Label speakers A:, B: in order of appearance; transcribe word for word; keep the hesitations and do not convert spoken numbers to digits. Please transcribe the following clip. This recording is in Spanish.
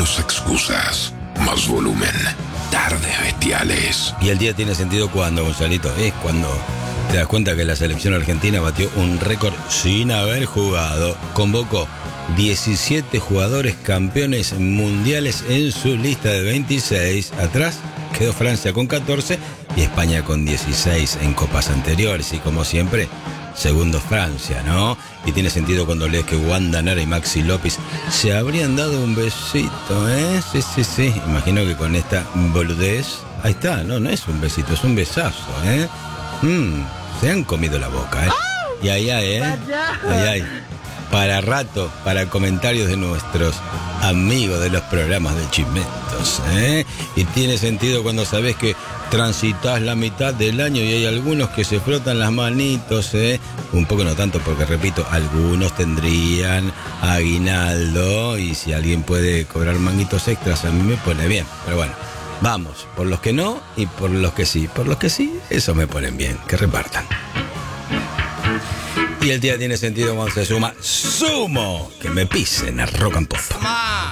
A: Menos excusas, más volumen. Tardes bestiales.
B: Y el día tiene sentido cuando, Gonzalito, es cuando te das cuenta que la selección argentina batió un récord sin haber jugado. Convocó diecisiete jugadores campeones mundiales en su lista de veintiséis. Atrás quedó Francia con catorce y España con dieciséis en copas anteriores. Y como siempre, segundo Francia, ¿no? Y tiene sentido cuando lees que Wanda Nara y Maxi López se habrían dado un besito, ¿eh? Sí, sí, sí. Imagino que con esta boludez... Ahí está, no, no es un besito, es un besazo, ¿eh? Mm, se han comido la boca, ¿eh? Y ahí, ahí, ¿eh? Ahí, ahí. Para rato, para comentarios de nuestros amigos de los programas de Chismentos, ¿eh? Y tiene sentido cuando sabes que transitas la mitad del año y hay algunos que se frotan las manitos, ¿eh? Un poco no tanto, porque repito, algunos tendrían aguinaldo y si alguien puede cobrar manguitos extras a mí me pone bien. Pero bueno, vamos, por los que no y por los que sí. Por los que sí, eso me ponen bien, que repartan. Y el día tiene sentido cuando se suma Sumo, que me pisen a Rock and Pop.